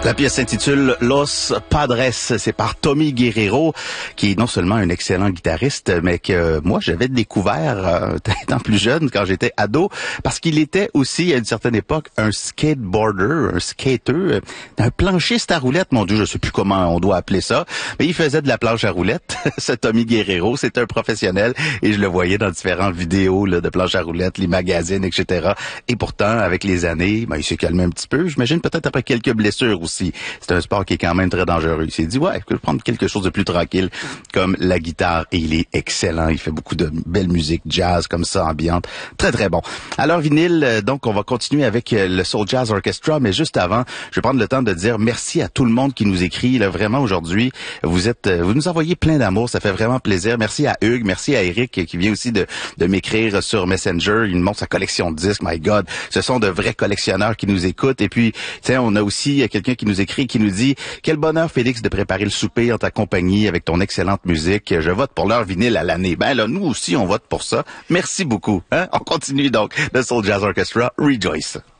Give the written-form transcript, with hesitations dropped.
La pièce s'intitule Los Padres. C'est par Tommy Guerrero, qui est non seulement un excellent guitariste, mais que moi, j'avais découvert étant plus jeune, quand j'étais ado, parce qu'il était aussi, à une certaine époque, un skateboarder, un skater, un planchiste à roulettes. Mon Dieu, je sais plus comment on doit appeler ça, mais il faisait de la planche à roulettes. Ce Tommy Guerrero, c'est un professionnel, et je le voyais dans différentes vidéos là, de planche à roulettes, les magazines, etc. Et pourtant, avec les années, il s'est calmé un petit peu. J'imagine peut-être après quelques blessures aussi. C'est un sport qui est quand même très dangereux. Il s'est dit, ouais, je vais prendre quelque chose de plus tranquille, comme la guitare, et il est excellent. Il fait beaucoup de belle musique, jazz, comme ça, ambiante. Très, très bon. Alors, vinyle, donc, on va continuer avec le Soul Jazz Orchestra, mais juste avant, je vais prendre le temps de dire merci à tout le monde qui nous écrit, là, vraiment, aujourd'hui. Vous nous envoyez plein d'amour, ça fait vraiment plaisir. Merci à Hugues, merci à Eric, qui vient aussi de m'écrire sur Messenger. Il me montre sa collection de disques, my God. Ce sont de vrais collectionneurs qui nous écoutent. Et puis, tiens, on a aussi quelqu'un qui nous écrit, qui nous dit « Quel bonheur, Félix, de préparer le souper en ta compagnie avec ton excellente musique. Je vote pour leur vinyle à l'année. » Ben là, nous aussi, on vote pour ça. Merci beaucoup. Hein? On continue donc. Le Soul Jazz Orchestra, Rejoice.